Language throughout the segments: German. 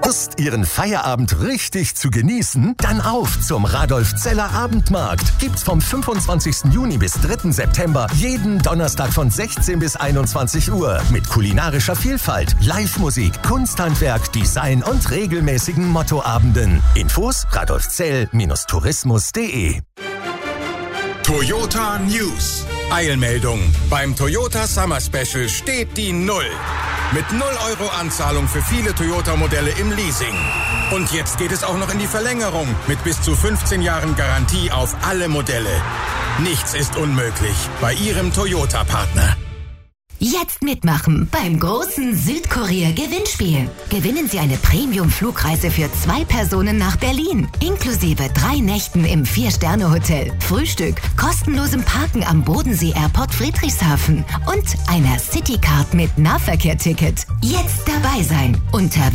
Lust, Ihren Feierabend richtig zu genießen? Dann auf zum Radolf-Zeller Abendmarkt. Gibt's vom 25. Juni bis 3. September jeden Donnerstag von 16 bis 21 Uhr mit kulinarischer Vielfalt, Live-Musik, Kunsthandwerk, Design und regelmäßigen Mottoabenden. Infos radolfzell-tourismus.de. Toyota News. Eilmeldung. Beim Toyota Summer Special steht die Null. Mit 0 € Anzahlung für viele Toyota-Modelle im Leasing. Und jetzt geht es auch noch in die Verlängerung mit bis zu 15 Jahren Garantie auf alle Modelle. Nichts ist unmöglich bei Ihrem Toyota-Partner. Jetzt mitmachen beim großen Südkorea-Gewinnspiel. Gewinnen Sie eine Premium-Flugreise für 2 Personen nach Berlin. Inklusive 3 Nächten im 4-Sterne-Hotel, Frühstück, kostenlosem Parken am Bodensee Airport Friedrichshafen und einer Citycard mit Nahverkehr-Ticket. Jetzt dabei sein unter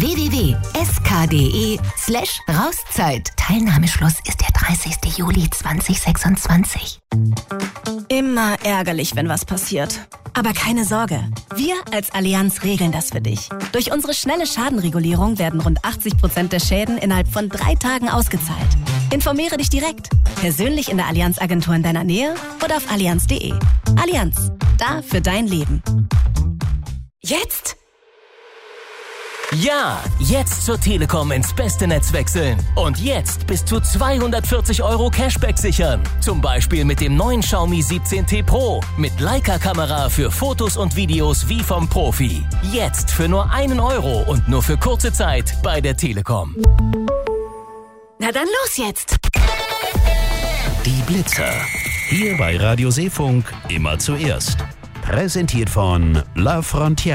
www.sk.de/Rauszeit. Teilnahmeschluss ist der 30. Juli 2026. Immer ärgerlich, wenn was passiert. Aber keine Sorge, wir als Allianz regeln das für dich. Durch unsere schnelle Schadenregulierung werden rund 80% der Schäden innerhalb von 3 Tagen ausgezahlt. Informiere dich direkt, persönlich in der Allianz-Agentur in deiner Nähe oder auf allianz.de. Allianz, da für dein Leben. Jetzt? Ja, jetzt zur Telekom ins beste Netz wechseln. Und jetzt bis zu 240 € Cashback sichern. Zum Beispiel mit dem neuen Xiaomi 17T Pro. Mit Leica-Kamera für Fotos und Videos wie vom Profi. Jetzt für nur 1 € und nur für kurze Zeit bei der Telekom. Na dann los jetzt! Die Blitzer. Hier bei Radio Seefunk immer zuerst. Präsentiert von La Frontière.